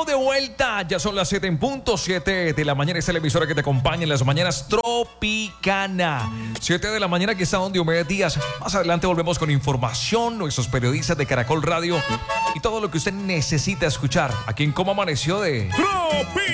estamos de vuelta. Ya son las 7 en punto. 7 de la mañana es la emisora que te acompaña en las mañanas Tropicana. 7 de la mañana, aquí está Don Diomedes Díaz. Más adelante volvemos con información, nuestros periodistas de Caracol Radio y todo lo que usted necesita escuchar aquí en Cómo Amaneció de